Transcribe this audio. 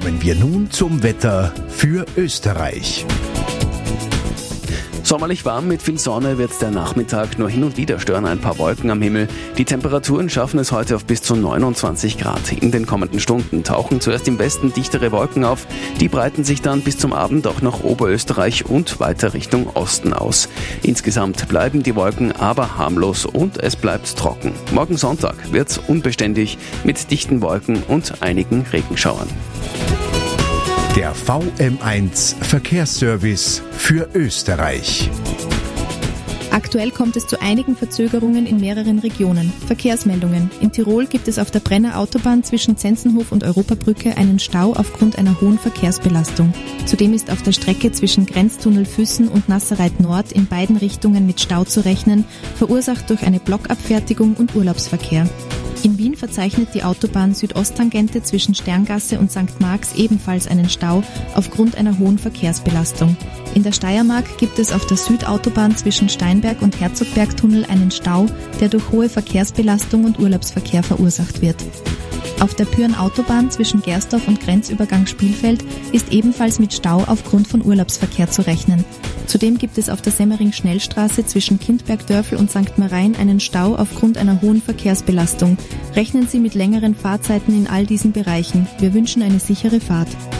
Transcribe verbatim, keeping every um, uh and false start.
Kommen wir nun zum Wetter für Österreich. Sommerlich warm mit viel Sonne wird der Nachmittag, nur hin und wieder stören ein paar Wolken am Himmel. Die Temperaturen schaffen es heute auf bis zu neunundzwanzig Grad. In den kommenden Stunden tauchen zuerst im Westen dichtere Wolken auf, die breiten sich dann bis zum Abend auch nach Oberösterreich und weiter Richtung Osten aus. Insgesamt bleiben die Wolken aber harmlos und es bleibt trocken. Morgen Sonntag wird's unbeständig mit dichten Wolken und einigen Regenschauern. Der V M eins Verkehrsservice für Österreich. Aktuell kommt es zu einigen Verzögerungen in mehreren Regionen. Verkehrsmeldungen. In Tirol gibt es auf der Brenner Autobahn zwischen Zenzenhof und Europabrücke einen Stau aufgrund einer hohen Verkehrsbelastung. Zudem ist auf der Strecke zwischen Grenztunnel Füssen und Nasserreit Nord in beiden Richtungen mit Stau zu rechnen, verursacht durch eine Blockabfertigung und Urlaubsverkehr. In Wien verzeichnet die Autobahn Südosttangente zwischen Sterngasse und Sankt Marx ebenfalls einen Stau aufgrund einer hohen Verkehrsbelastung. In der Steiermark gibt es auf der Südautobahn zwischen Steinberg und Herzogbergtunnel einen Stau, der durch hohe Verkehrsbelastung und Urlaubsverkehr verursacht wird. Auf der Pyhrn-Autobahn zwischen Gersdorf und Grenzübergang Spielfeld ist ebenfalls mit Stau aufgrund von Urlaubsverkehr zu rechnen. Zudem gibt es auf der Semmering-Schnellstraße zwischen Kindbergdörfl und Sankt Marein einen Stau aufgrund einer hohen Verkehrsbelastung. Rechnen Sie mit längeren Fahrzeiten in all diesen Bereichen. Wir wünschen eine sichere Fahrt.